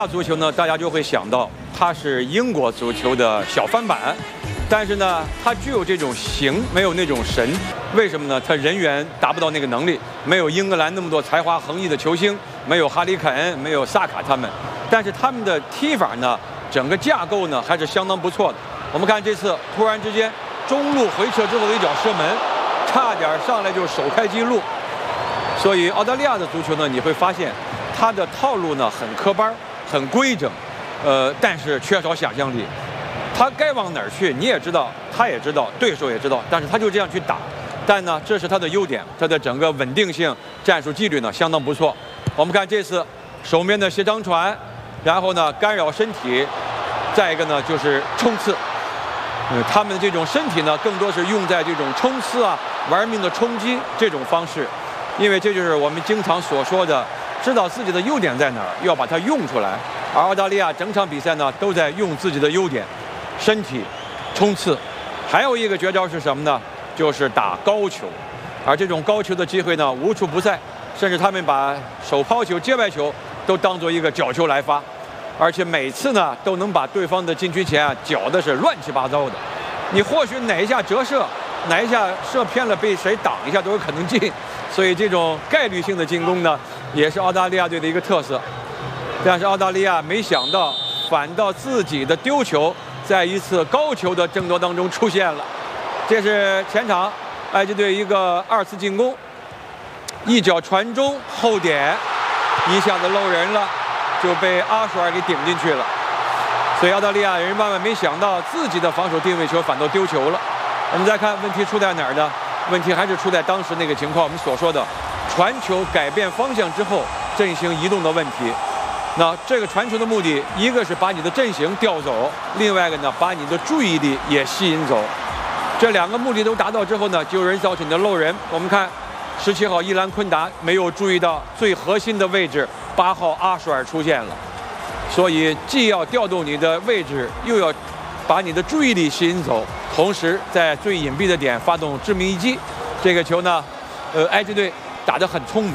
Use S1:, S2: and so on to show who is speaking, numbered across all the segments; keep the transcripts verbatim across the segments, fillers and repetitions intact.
S1: 足球呢，大家就会想到它是英国足球的小翻版，但是呢，它具有这种形，没有那种神。为什么呢？它人员达不到那个能力，没有英格兰那么多才华横溢的球星，没有哈里凯恩，没有萨卡他们。但是他们的踢法呢，整个架构呢还是相当不错的。我们看这次突然之间中路回撤之后的一脚射门，差点上来就首开纪录。所以澳大利亚的足球呢，你会发现它的套路呢很科班。很规整，呃，但是缺少想象力。他该往哪儿去，你也知道，他也知道，对手也知道，但是他就这样去打。但呢，这是他的优点，他的整个稳定性、战术纪律呢相当不错。我们看这次手面的斜长传，然后呢干扰身体，再一个呢就是冲刺。嗯，他们的这种身体呢，更多是用在这种冲刺啊、玩命的冲击这种方式，因为这就是我们经常所说的。知道自己的优点在哪儿，要把它用出来。而澳大利亚整场比赛呢，都在用自己的优点，身体、冲刺。还有一个绝招是什么呢？就是打高球。而这种高球的机会呢，无处不在，甚至他们把手抛球、界外球都当做一个角球来发，而且每次呢，都能把对方的禁区前啊搅的是乱七八糟的。你或许哪一下折射，哪一下射偏了，被谁挡一下都有可能进。所以这种概率性的进攻呢，也是澳大利亚队的一个特色。但是澳大利亚没想到，反倒自己的丢球在一次高球的争夺当中出现了。这是前场埃及队一个二次进攻，一脚传中后点，一下子漏人了，就被阿舒尔给顶进去了。所以澳大利亚人万万没想到，自己的防守定位球反倒丢球了。我们再看问题出在哪儿呢？问题还是出在当时那个情况，我们所说的传球改变方向之后阵型移动的问题。那这个传球的目的，一个是把你的阵型调走，另外一个呢，把你的注意力也吸引走。这两个目的都达到之后呢，就有人造成的漏人。我们看十七号伊兰昆达没有注意到最核心的位置，八号阿舒尔出现了。所以既要调动你的位置，又要把你的注意力吸引走，同时在最隐蔽的点发动致命一击。这个球呢，呃，埃及队打得很聪明。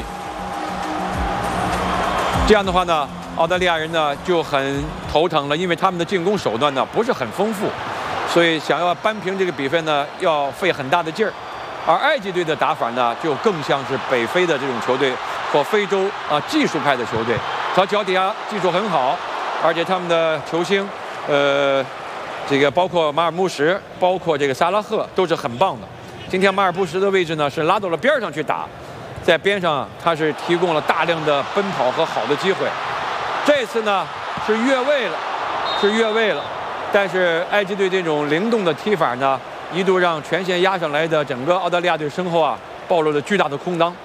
S1: 这样的话呢，澳大利亚人呢就很头疼了，因为他们的进攻手段呢不是很丰富，所以想要扳平这个比分呢，要费很大的劲儿。而埃及队的打法呢，就更像是北非的这种球队或非洲啊、呃、技术派的球队。他脚底下技术很好，而且他们的球星，呃。这个包括马尔穆什，包括这个萨拉赫都是很棒的。今天马尔穆什的位置呢是拉到了边上去打，在边上他是提供了大量的奔跑和好的机会。这次呢是越位了，是越位了。但是埃及队这种灵动的踢法呢，一度让全线压上来的整个澳大利亚队身后啊暴露了巨大的空当。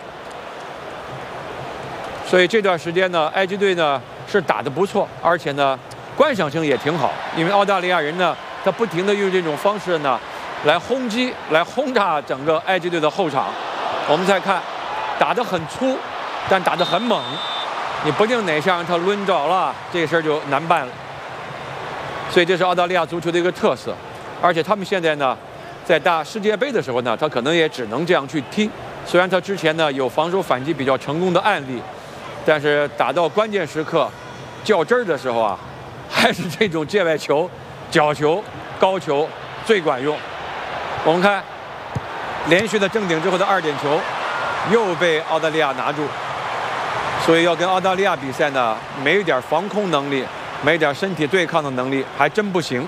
S1: 所以这段时间呢，埃及队呢是打得不错，而且呢。观赏性也挺好，因为澳大利亚人呢，他不停地用这种方式呢，来轰击、来轰炸整个埃及队的后场。我们再看，打得很粗，但打得很猛，你不定哪下让他抡着了，这事儿就难办了。所以这是澳大利亚足球的一个特色，而且他们现在呢，在打世界杯的时候呢，他可能也只能这样去踢。虽然他之前呢有防守反击比较成功的案例，但是打到关键时刻、较真儿的时候啊。还是这种界外球、角球、高球最管用。我们看连续的正顶之后的二点球，又被澳大利亚拿住。所以要跟澳大利亚比赛呢，没一点防空能力，没点身体对抗的能力，还真不行。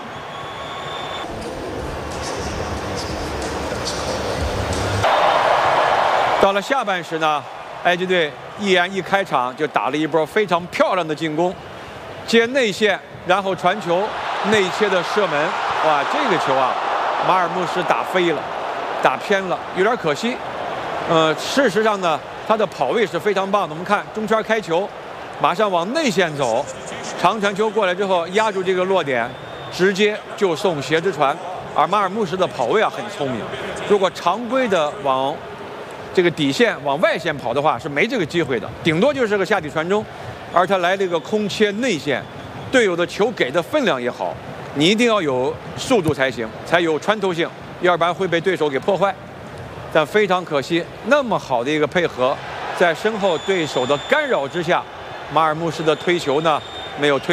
S1: 到了下半时呢，埃及队依然一开场就打了一波非常漂亮的进攻，接内线。然后传球内切的射门，哇，这个球啊，马尔穆什打飞了，打偏了，有点可惜。呃，事实上呢，他的跑位是非常棒的。我们看中圈开球，马上往内线走，长传球过来之后压住这个落点，直接就送斜直传。而马尔穆什的跑位啊很聪明，如果常规的往这个底线往外线跑的话，是没这个机会的，顶多就是个下底传中。而他来了一个空切内线。队友的球给的分量也好，你一定要有速度才行，才有穿透性，要不然会被对手给破坏。但非常可惜，那么好的一个配合，在身后对手的干扰之下，马尔穆什的推球呢没有退。